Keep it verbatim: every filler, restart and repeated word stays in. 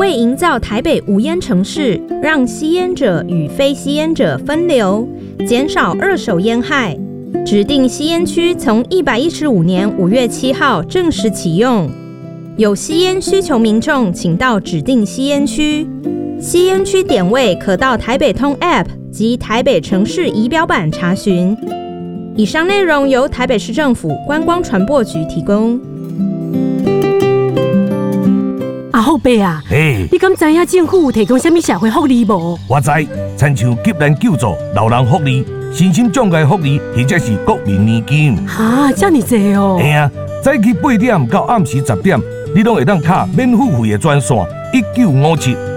为营造台北无烟城市，让吸烟者与非吸烟者分流，减少二手烟害，指定吸烟区从一百一十五年五月七号正式启用。有吸烟需求民众，请到指定吸烟区。吸烟区点位可到台北通 App 及台北城市仪表板查询。以上内容由台北市政府观光传播局提供。 阿后伯啊， 嘿， 你敢知影政府有提供什么社会福利无？ 我知，亲像急难救助、老人福利、身心障碍福利，或者是国民年金。 哈，这么多哦！ 嘿啊，早起八点到暗时十点，你拢会当卡免付费的专线一九五七。